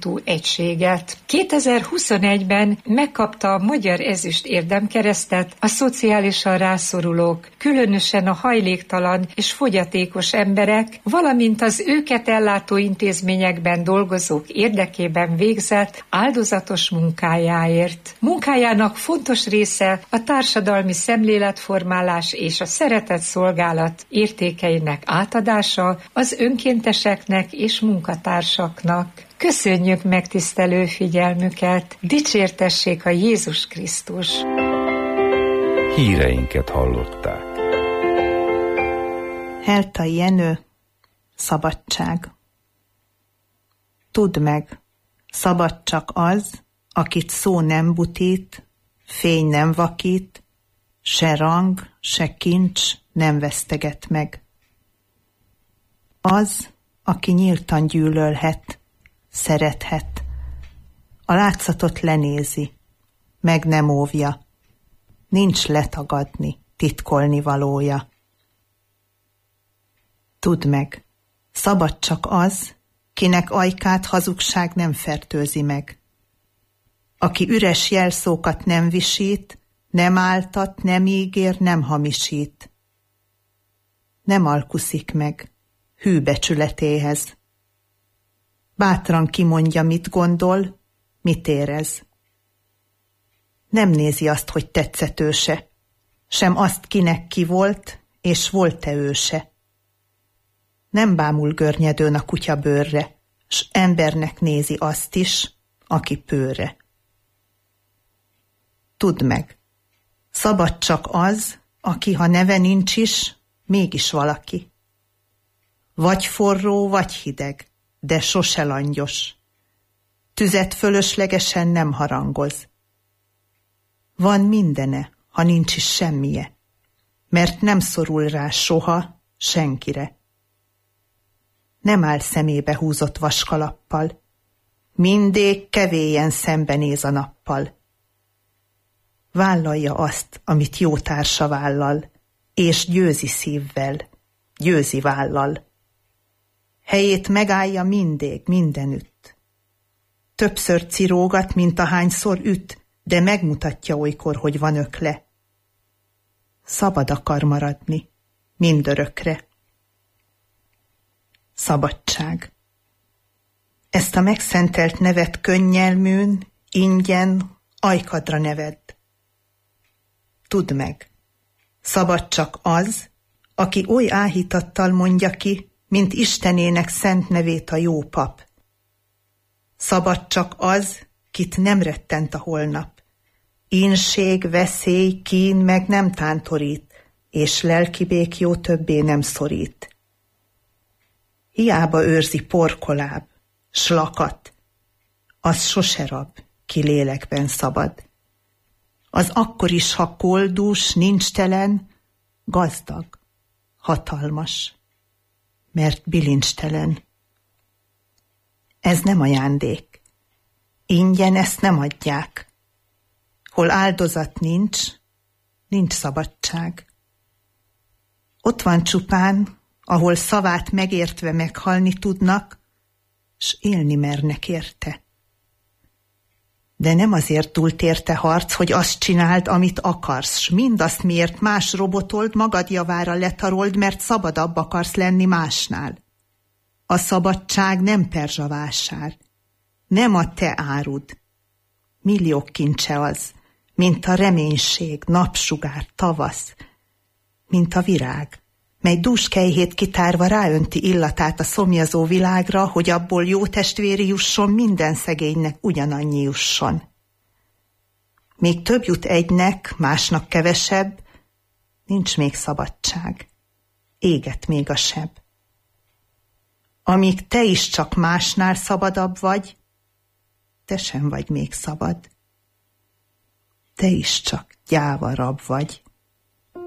központú egységet. 2021-ben megkapta a Magyar Ezüst Érdemkeresztet a szociálisan rászorulók, különösen a hajléktalan és fogyatékos emberek, valamint az őket ellátó intézményekben dolgozók érdekében végzett áldozatos munkájáért. Munkájának fontos része a társadalmi szemléletformálás és a szeretett szolgálat értékeinek átadása az önkénteseknek és munkatársaknak. Köszönjük megtisztelő figyelmüket! Dicsértessék a Jézus Krisztus! Híreinket hallották. Heltai Jenő, szabadság. Tudd meg, szabad csak az, akit szó nem butít, fény nem vakít, se rang, se kincs nem veszteget meg. Az, aki nyíltan gyűlölhet, szerethet, a látszatot lenézi, meg nem óvja, nincs letagadni, titkolni valója. Tudd meg, szabad csak az, kinek ajkát hazugság nem fertőzi meg. Aki üres jelszókat nem visít, nem áltat, nem ígér, nem hamisít. Nem alkuszik meg, hű becsületéhez. Bátran kimondja, mit gondol, mit érez. Nem nézi azt, hogy tetszetőse, sem azt, kinek ki volt, és volt-e őse. Nem bámul görnyedőn a kutya bőrre, s embernek nézi azt is, aki pőre. Tudd meg, szabad csak az, aki, ha neve nincs is, mégis valaki. Vagy forró, vagy hideg, de sose langyos. Tüzet fölöslegesen nem harangoz. Van mindene, ha nincs is semmije, mert nem szorul rá soha senkire. Nem áll szemébe húzott vaskalappal, mindig kevélyen szembenéz a nappal. Vállalja azt, amit jó társa vállal, és győzi szívvel, győzi vállal. Helyét megállja mindig, mindenütt. Többször cirógat, mint ahányszor üt, de megmutatja olykor, hogy van ökle. Szabad akar maradni, mindörökre. Szabadság. Ezt a megszentelt nevet könnyelműn, ingyen, ajkadra nevedd. Tudd meg, szabad csak az, aki oly áhítattal mondja ki, mint Istenének szent nevét a jó pap. Szabad csak az, kit nem rettent a holnap. Ínség, veszély, kín meg nem tántorít, és lelki békjó többé nem szorít. Hiába őrzi porkoláb, s lakat, az sose rab, ki lélekben szabad. Az akkor is, ha koldús, nincstelen, gazdag, hatalmas, mert bilincstelen. Ez nem ajándék. Ingyen ezt nem adják. Hol áldozat nincs, nincs szabadság. Ott van csupán, ahol szavát megértve meghalni tudnak, s élni mernek érte. De nem azért túlt érte harc, hogy azt csináld, amit akarsz, s mindazt miért más robotold, magad javára letarold, mert szabadabb akarsz lenni másnál. A szabadság nem perzsavásár, nem a te árud. Milliók kincse az, mint a reménység, napsugár, tavasz, mint a virág, mely dúskelyhét kitárva ráönti illatát a szomjazó világra, hogy abból jó testvéri jusson, minden szegénynek ugyanannyi jusson. Még több jut egynek, másnak kevesebb, nincs még szabadság, éget még a seb. Amíg te is csak másnál szabadabb vagy, te sem vagy még szabad. Te is csak gyáva rab vagy.